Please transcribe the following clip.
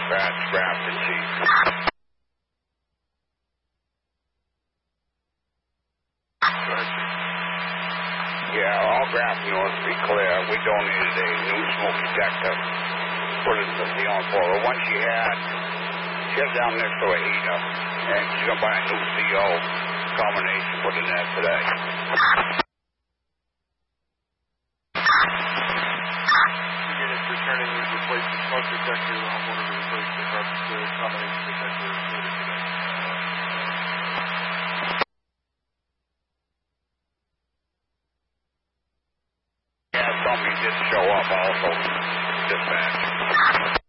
That's Grafton, Chief. Yeah, all Grafton units to be clear. We donated a new smoke detector. Put it in the on-floor. The one she had down next to a heater, and she's going to buy a new CO combination, put in there today. Units returning, we've replaced the smoke detector. Homeowner to replace the combination detector later today. Yeah, somebody did show up also, dispatch.